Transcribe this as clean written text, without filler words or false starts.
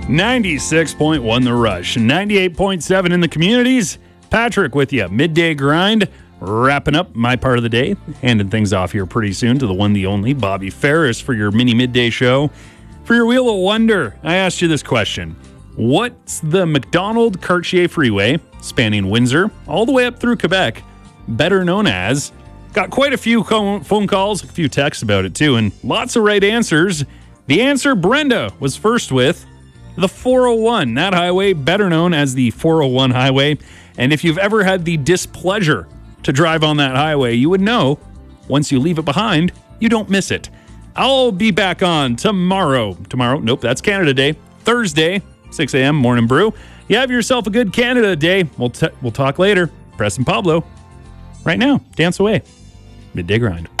96.1 The Rush, 98.7 in the communities. Patrick with you. Midday grind. Wrapping up my part of the day. Handing things off here pretty soon to the one, the only, Bobby Ferris for your mini midday show. For your Wheel of Wonder, I asked you this question. What's the Macdonald-Cartier Freeway, spanning Windsor all the way up through Quebec, better known as? Got quite a few phone calls, a few texts about it too, and lots of right answers. The answer, Brenda, was first with the 401, that highway better known as the 401 highway. And if you've ever had the displeasure to drive on that highway, you would know once you leave it behind, you don't miss it. I'll be back on tomorrow. Nope, that's Canada Day. Thursday, 6 a.m. Morning Brew. You have yourself a good Canada Day. We'll talk later. Preston Pablo. Right now, dance away. Midday grind.